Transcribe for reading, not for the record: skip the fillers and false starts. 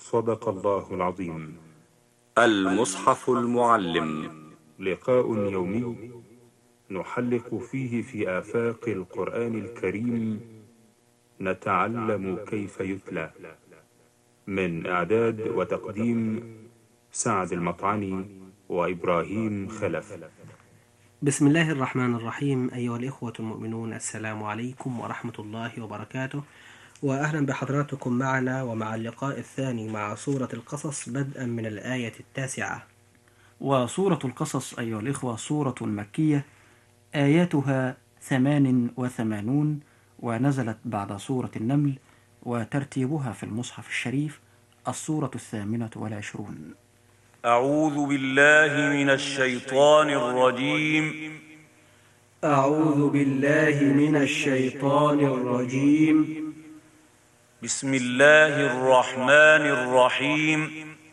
صدق الله العظيم. المصحف المعلم، لقاء يومي نحلق فيه في آفاق القرآن الكريم، نتعلم كيف يتلى. من إعداد وتقديم سعد المطعني وإبراهيم خلف. بسم الله الرحمن الرحيم. أيها الإخوة المؤمنون، السلام عليكم ورحمة الله وبركاته، وأهلا بحضراتكم معنا ومع اللقاء الثاني مع سورة القصص، بدءا من الآية 9. وسورة القصص أيها الإخوة سورة مكية، آياتها 88، ونزلت بعد سورة النمل، وترتيبها في المصحف الشريف السورة 28. أعوذ بالله من الشيطان الرجيم. أعوذ بالله من الشيطان الرجيم. بسم الله الرحمن الرحيم.